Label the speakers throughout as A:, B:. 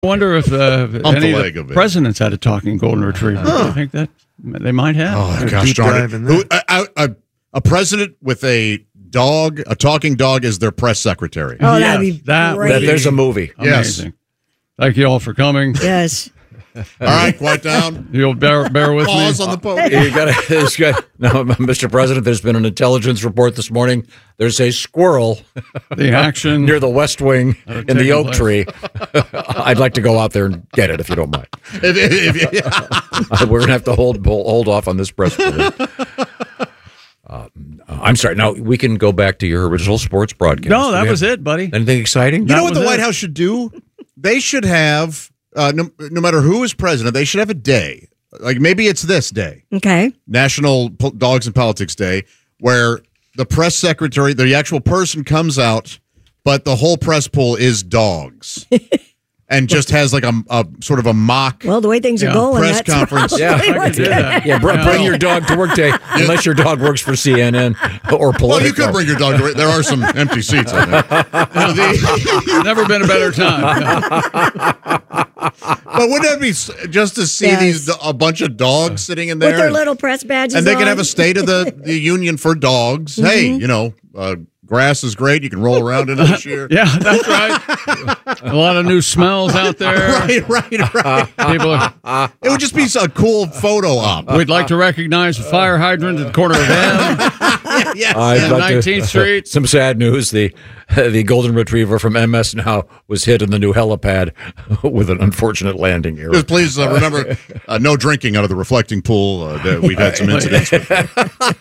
A: I wonder if any
B: leg
A: of
B: of
A: the
B: it.
A: presidents had a talking golden retriever. Do you think that they might have?
B: Oh, gosh darn it. A president with a dog, a talking dog, is their press secretary.
C: Oh, that'd be great.
D: There's a movie.
A: Amazing.
B: Yes.
A: Thank you all for coming.
C: Yes.
B: All right, quiet down.
A: You'll bear with
B: Pause
A: me.
B: on the podium.
D: No, Mr. President, there's been an intelligence report this morning. There's a squirrel
A: The action
D: near the West Wing in the
A: taking
D: oak
A: place.
D: tree. I'd like to go out there and get it if you don't mind. We're going to have to hold off on this press release. I'm sorry. Now, we can go back to your original sports broadcast.
A: No, that was it, buddy.
D: Anything exciting?
B: You know what the White House should do? They should have, no matter who is president, they should have a day. Like maybe it's this day,
C: Okay.
B: National Dogs and Politics Day, where the press secretary, the actual person comes out, but the whole press pool is dogs. And just has like a sort of a mock
C: Well, the way things are going,
B: press
C: that's
B: conference.
C: probably
D: Yeah, I
C: what's
A: could do
C: gonna
A: that.
C: happen.
D: Yeah, bring your dog to work day, unless your dog works for CNN or Politico.
B: Well, you could bring your dog to it. There are some empty seats, I think.
A: Never been a better time.
B: But wouldn't that be just to see
C: Yes.
B: a bunch of dogs sitting in there?
C: With their little press badges
B: and they can
C: on.
B: have a state of the union for dogs. Hey, grass is great. You can roll around in it this year.
A: Yeah, that's right. A lot of new smells out there.
B: Right.
A: People are,
B: It would just be a cool photo op.
A: we'd like to recognize the fire hydrant at the corner of M
B: Yes.
D: I'd
A: and
D: like to-
A: 19th Street.
D: Some sad news. The golden retriever from MS Now was hit in the new helipad with an unfortunate landing error.
B: Just please remember, no drinking out of the reflecting pool. We've had some incidents with that.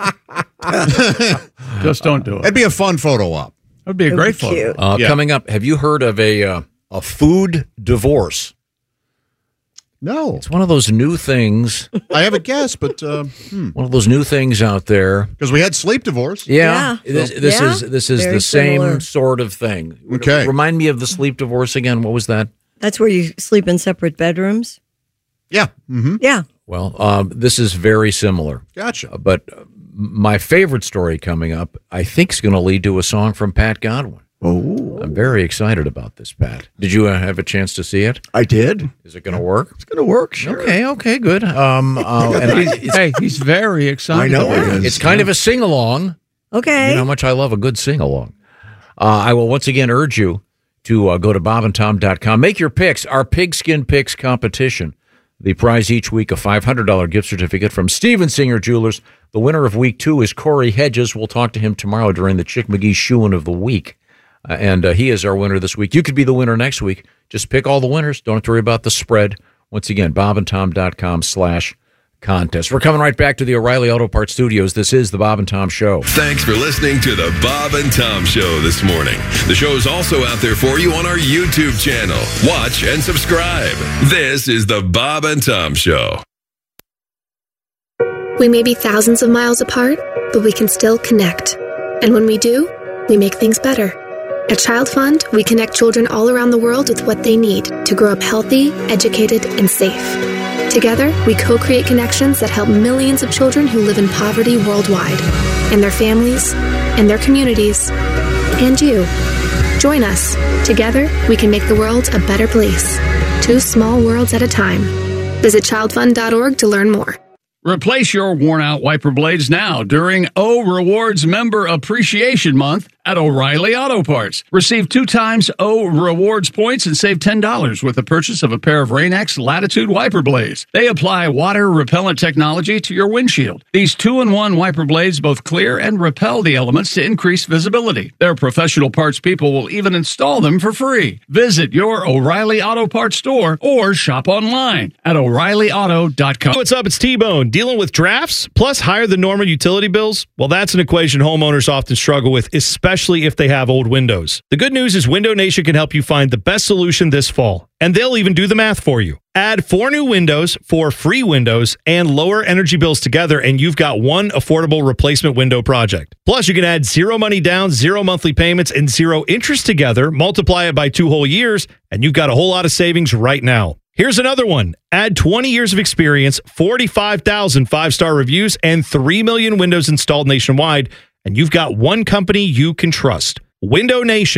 A: Just don't do it.
B: It'd be a fun photo op.
A: That would be a great photo.
C: Cute.
B: Yeah.
D: Coming up, have you heard of a food divorce?
B: No,
D: It's one of those new things.
B: I have a guess, but
D: One of those new things out there.
B: because we had sleep divorce.
D: Yeah,
C: Yeah.
D: this
C: Yeah.
D: is
C: Very
D: the same
C: similar.
D: sort of thing.
B: Okay.
D: Remind me of the sleep divorce again. What was that?
C: That's where you sleep in separate bedrooms.
B: Yeah. Mm-hmm.
C: Yeah.
D: Well, this is very similar.
B: Gotcha.
D: But my favorite story coming up, I think, is going to lead to a song from Pat Godwin.
E: Oh,
D: I'm very excited about this, Pat. Did you have a chance to see it?
E: I did.
D: Is it going to work?
E: It's going to work, sure.
D: Okay, good. And
A: He's very excited.
E: I know it is.
D: it's kind of a sing-along.
C: Okay.
D: You know how much I love a good sing-along. I will once again urge you to go to bobandtom.com. Make your picks. Our Pigskin Picks competition. The prize each week, a $500 gift certificate from Steven Singer Jewelers. The winner of week 2 is Corey Hedges. We'll talk to him tomorrow during the Chick McGee Shoein' of the Week. And he is our winner this week. You could be the winner next week. Just pick all the winners. Don't have to worry about the spread. Once again, bobandtom.com/contest. We're coming right back to the O'Reilly Auto Parts Studios. This is the Bob and Tom Show.
F: Thanks for listening to the Bob and Tom Show this morning. The show is also out there for you on our YouTube channel. Watch and subscribe. This is the Bob and Tom Show.
G: We may be thousands of miles apart, but we can still connect. And when we do, we make things better. At Child Fund, we connect children all around the world with what they need to grow up healthy, educated, and safe. Together, we co-create connections that help millions of children who live in poverty worldwide, and their families, and their communities, and you. Join us. Together, we can make the world a better place. 2 small worlds at a time. Visit childfund.org to learn more.
A: Replace your worn-out wiper blades now during O Rewards Member Appreciation Month at O'Reilly Auto Parts. Receive 2 times O Rewards points and save $10 with the purchase of a pair of Rain-X Latitude wiper blades. They apply water-repellent technology to your windshield. These 2-in-1 wiper blades both clear and repel the elements to increase visibility. Their professional parts people will even install them for free. Visit your O'Reilly Auto Parts store or shop online at O'ReillyAuto.com.
H: What's up? It's T-Bone. Dealing with drafts plus higher than normal utility bills? Well, that's an equation homeowners often struggle with, especially if they have old windows. The good news is Window Nation can help you find the best solution this fall, and they'll even do the math for you. Add 4 new windows, 4 free windows, and lower energy bills together, and you've got one affordable replacement window project. Plus, you can add 0 money down, 0 monthly payments, and 0 interest together, multiply it by 2 whole years, and you've got a whole lot of savings right now. Here's another one. Add 20 years of experience, 45,000 5-star reviews, and 3 million windows installed nationwide, and you've got one company you can trust. Window Nation.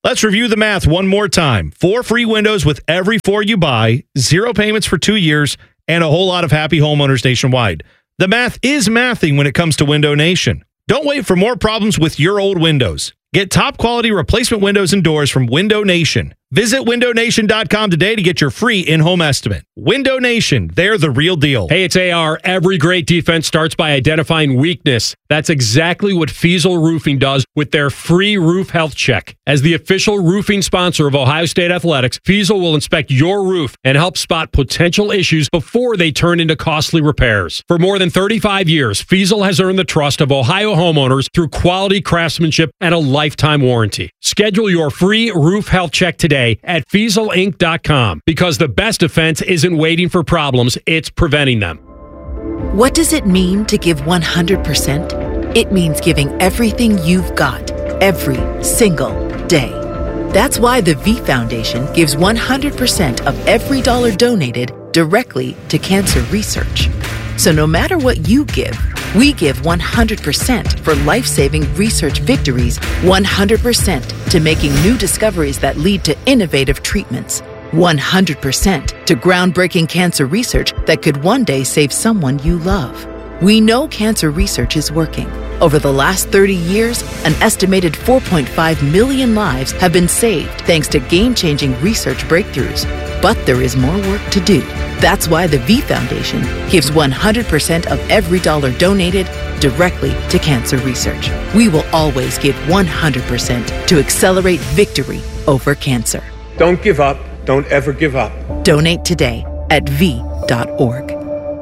H: Let's review the math one more time. 4 free windows with every 4 you buy, 0 payments for 2 years, and a whole lot of happy homeowners nationwide. The math is mathing when it comes to Window Nation. Don't wait for more problems with your old windows. Get top quality replacement windows and doors from Window Nation. Visit windownation.com today to get your free in-home estimate. Window Nation, they're the real deal.
E: Hey, it's AR. Every great defense starts by identifying weakness. That's exactly what Fiesel Roofing does with their free roof health check. As the official roofing sponsor of Ohio State Athletics, Fiesel will inspect your roof and help spot potential issues before they turn into costly repairs. For more than 35 years, Fiesel has earned the trust of Ohio homeowners through quality craftsmanship and a lifetime warranty. Schedule your free roof health check today at FieselInc.com, because the best defense isn't waiting for problems, it's preventing them.
I: What does it mean to give 100%? It means giving everything you've got, every single day. That's why the V Foundation gives 100% of every dollar donated directly to cancer research. So no matter what you give, we give 100% for life-saving research victories, 100% to making new discoveries that lead to innovative treatments, 100% to groundbreaking cancer research that could one day save someone you love. We know cancer research is working. Over the last 30 years, an estimated 4.5 million lives have been saved thanks to game-changing research breakthroughs. But there is more work to do. That's why the V Foundation gives 100% of every dollar donated directly to cancer research. We will always give 100% to accelerate victory over cancer.
J: Don't give up. Don't ever give up.
I: Donate today at v.org.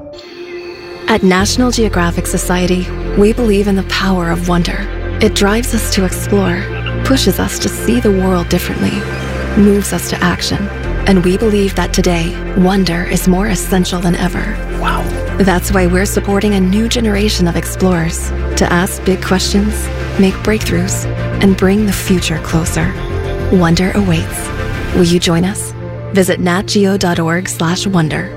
K: At National Geographic Society, we believe in the power of wonder. It drives us to explore, pushes us to see the world differently, moves us to action. And we believe that today, wonder is more essential than ever.
I: Wow.
K: That's why we're supporting a new generation of explorers to ask big questions, make breakthroughs, and bring the future closer. Wonder awaits. Will you join us? Visit natgeo.org/wonder.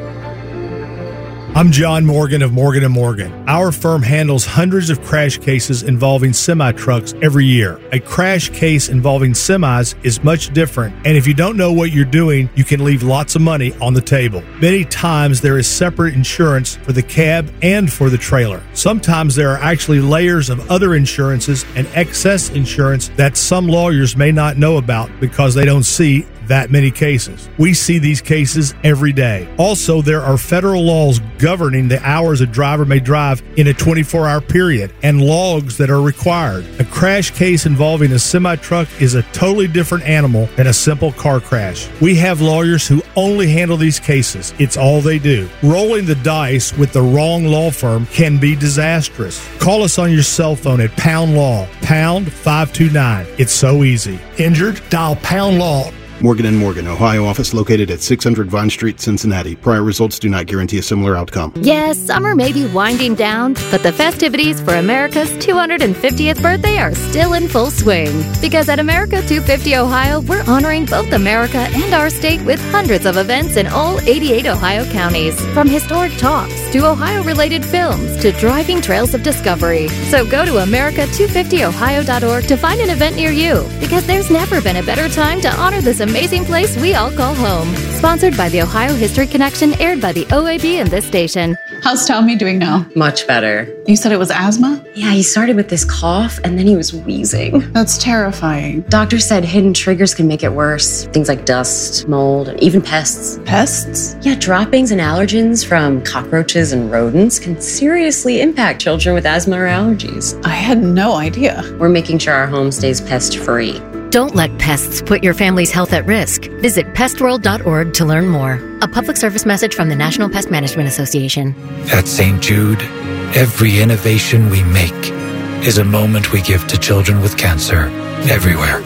L: I'm John Morgan of Morgan & Morgan. Our firm handles hundreds of crash cases involving semi-trucks every year. A crash case involving semis is much different, and if you don't know what you're doing, you can leave lots of money on the table. Many times there is separate insurance for the cab and for the trailer. Sometimes there are actually layers of other insurances and excess insurance that some lawyers may not know about because they don't see that many cases. We see these cases every day. Also, there are federal laws governing the hours a driver may drive in a 24-hour period and logs that are required. A crash case involving a semi-truck is a totally different animal than a simple car crash. We have lawyers who only handle these cases. It's all they do. Rolling the dice with the wrong law firm can be disastrous. Call us on your cell phone at Pound Law, pound 529. It's so easy. Injured? Dial Pound Law.
M: Morgan & Morgan, Ohio office located at 600 Vine Street, Cincinnati. Prior results do not guarantee a similar outcome.
N: Yes, summer may be winding down, but the festivities for America's 250th birthday are still in full swing. Because at America 250 Ohio, we're honoring both America and our state with hundreds of events in all 88 Ohio counties. From historic talks to Ohio-related films to driving trails of discovery. So go to America250ohio.org to find an event near you. Because there's never been a better time to honor this amazing place we all call home. Sponsored by the Ohio History Connection, aired by the OAB and this station.
O: How's Tommy doing now?
P: Much better.
O: You said it was asthma?
P: Yeah, he started with this cough and then he was wheezing.
O: That's terrifying.
P: Doctor said hidden triggers can make it worse. Things like dust, mold, and even pests.
O: Pests?
P: Yeah, droppings and allergens from cockroaches and rodents can seriously impact children with asthma or allergies.
O: I had no idea.
P: We're making sure our home stays pest-free.
Q: Don't let pests put your family's health at risk. Visit pestworld.org to learn more. A public service message from the National Pest Management Association.
R: At St. Jude, every innovation we make is a moment we give to children with cancer everywhere.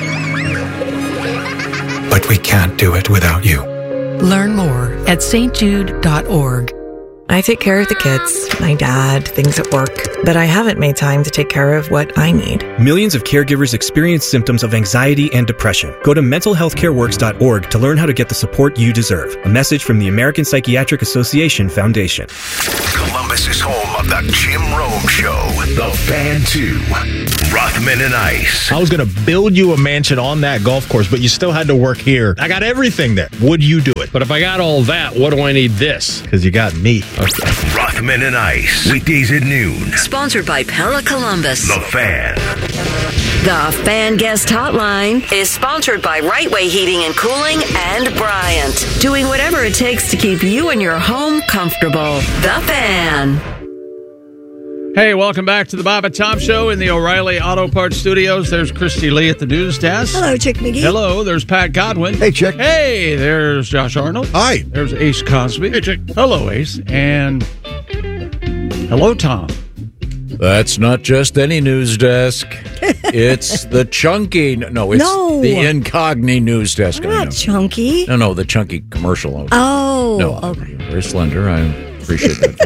R: But we can't do it without you.
S: Learn more at stjude.org. I take care of the kids, my dad, things at work, but I haven't made time to take care of what I need.
T: Millions of caregivers experience symptoms of anxiety and depression. Go to mentalhealthcareworks.org to learn how to get the support you deserve. A message from the American Psychiatric Association Foundation.
U: Columbus is home of the Jim Rome Show. The Fan 2. Rothman and Ice.
V: I was going to build you a mansion on that golf course, but you still had to work here. I got everything there. Would you do it?
E: But if I got all that, what do I need this?
V: Because you got me.
U: Okay. Rothman and Ice. Weekdays at noon.
W: Sponsored by Pella Columbus.
U: The Fan.
W: The Fan Guest Hotline is sponsored by Right Way Heating and Cooling and Bryant. Doing whatever it takes to keep you and your home comfortable. The Fan.
A: Hey, welcome back to the Bob and Tom Show in the O'Reilly Auto Parts Studios. There's Christy Lee at the news desk.
C: Hello, Chick McGee.
A: Hello, there's Pat Godwin.
X: Hey, Chick.
A: Hey, there's Josh Arnold.
B: Hi.
A: There's Ace Cosby.
B: Hey, Chick.
A: Hello, Ace. And hello, Tom.
D: That's not just any news desk. It's the chunky. No, it's the Incogni news desk.
C: Not chunky.
D: No, the chunky commercial.
C: Oh.
D: No,
C: okay.
D: very slender. I appreciate that.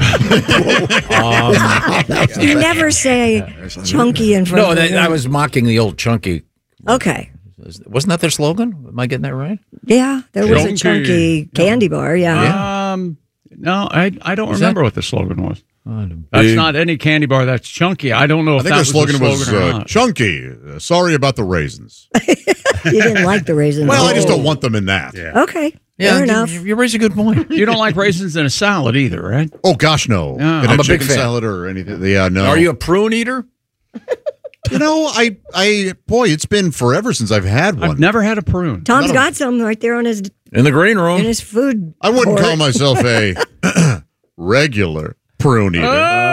C: You never say chunky in front of
D: I was mocking the old chunky.
C: Okay.
D: Wasn't that their slogan? Am I getting that right?
C: Yeah, there was a chunky candy bar. Yeah.
A: No, I don't remember what the slogan was. That's not any candy bar that's chunky. I don't know if
B: I think
A: that
B: the slogan
A: was or not.
B: chunky. Sorry about the raisins.
C: You didn't like the raisins.
B: Well, I just don't want them in that.
A: Yeah.
C: Okay. Fair enough.
D: You raise a good point.
A: You don't like raisins in a salad either, right?
B: Oh, gosh, no. In
D: I'm a big
B: chicken
D: fan.
B: salad or anything. Yeah, no.
D: Are you a prune eater?
B: You know, boy, it's been forever since I've had one.
A: I've never had a prune.
C: Tom's got some right there on his
D: in the green room.
C: In his food.
B: I wouldn't
C: court.
B: call myself a regular prune eater.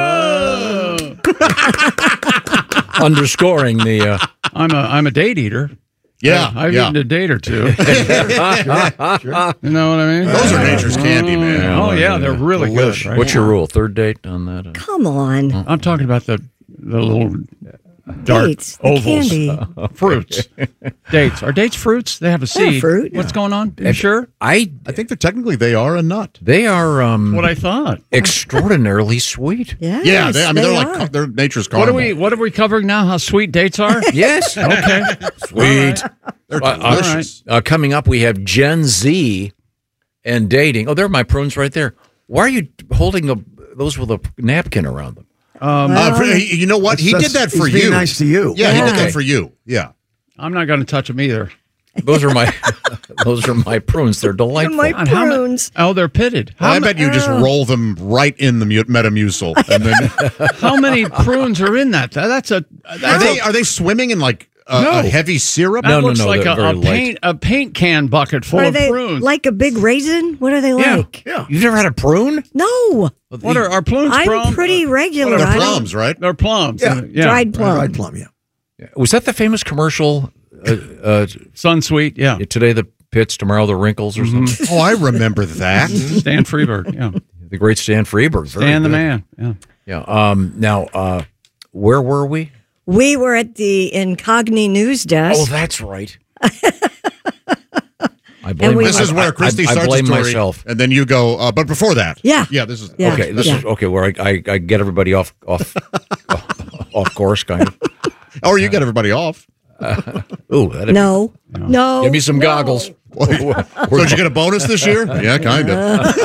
D: Underscoring the.
A: I'm a date eater.
B: Yeah,
A: I've eaten a date or two. Sure. You know what I mean?
B: Those are nature's candy, man.
A: Oh yeah, they're really good. Right?
D: What's your rule? Third date on that?
C: Come on.
A: I'm talking about the little dark
C: Dates,
A: ovals,
C: candy.
A: Fruits. Dates are dates fruits? They have a
C: They're
A: seed.
C: fruit.
A: What's going on? Are you sure?
B: I think that technically they are a nut.
D: They are
A: What I thought.
D: extraordinarily sweet.
C: Yes,
B: Yeah, they're
C: are.
B: like they're nature's
A: What
B: caramel.
A: are we covering now? How sweet dates are?
D: Yes.
A: Okay.
D: Sweet.
B: They're delicious.
D: Coming up, we have Gen Z and dating. Oh, there are my prunes right there. Why are you holding those with a napkin around them?
B: You know what? He did that for
X: he's
B: you.
X: being nice to you.
B: Yeah, he did
D: Okay.
B: that for you. Yeah.
A: I'm not going to touch them either.
D: Those are my prunes. They're delightful.
C: My prunes.
A: They're pitted.
B: I bet you just roll them right in the Metamucil. And then
A: How many prunes are in that?
B: are they swimming in like a heavy syrup?
A: That
D: No,
A: looks
D: no,
A: like
D: they're very light.
A: a paint can bucket full
C: Are
A: of
C: they
A: prunes.
C: like a big raisin? What are they like?
A: Yeah.
D: You've never had a prune?
C: No.
A: What are prunes?
C: I'm pretty regular.
B: They're
C: I don't-
B: plums, right?
A: They're plums.
X: Yeah.
C: Dried plum.
X: Dried plum, yeah.
D: Was that the famous commercial?
A: Sunsweet, yeah.
D: Today the pits, tomorrow the wrinkles, or something.
B: Oh, I remember that.
A: Stan Freberg, yeah.
D: The great Stan Freberg. Very
A: Stan the
D: good.
A: man, yeah.
D: Yeah. Now, where were we?
C: We were at the Incogni news desk.
D: Oh, that's right. I blame
B: This is where Christy
D: I
B: starts
D: blame
B: a story,
D: myself.
B: and then you go. But before that,
C: Yeah.
B: this is
C: Yeah.
D: Okay, this is okay. Where I get everybody off off course, kind of.
B: Or you get everybody off.
D: Ooh, that'd
C: No. No.
D: Give me some goggles.
B: So did you get a bonus this year? Yeah, kind of.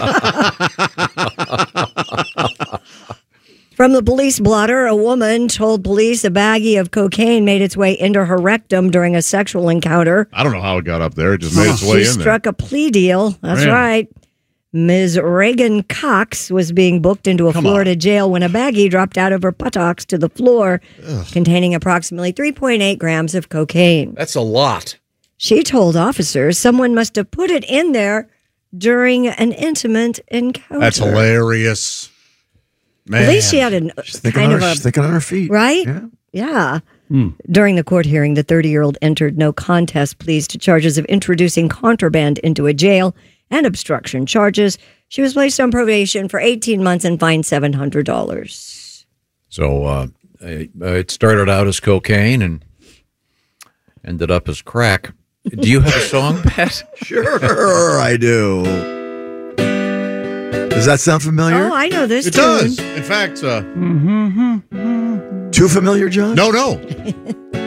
C: From the police blotter, a woman told police a baggie of cocaine made its way into her rectum during a sexual encounter.
B: I don't know how it got up there. It just made its way
C: She
B: in there.
C: struck a plea deal. That's
B: Really?
C: right. Ms. Reagan Cox was being booked into a Florida jail when a baggie dropped out of her buttocks to the floor, containing approximately 3.8 grams of cocaine.
D: That's a lot.
C: She told officers someone must have put it in there during an intimate encounter.
B: That's hilarious. Man.
C: At least she had
X: She's thinking,
C: kind of
X: she's thinking on her feet.
C: right?
X: Yeah.
C: Yeah. During the court hearing, the 30-year-old entered no contest pleas to charges of introducing contraband into a jail and obstruction charges. She was placed on probation for 18 months and fined $700.
D: So it started out as cocaine and ended up as crack. Do you have a song, Pat?
X: Sure, I do. Does that sound familiar?
C: Oh, I know this
B: It
C: tune.
B: does. In fact,
X: Too familiar, John?
B: no.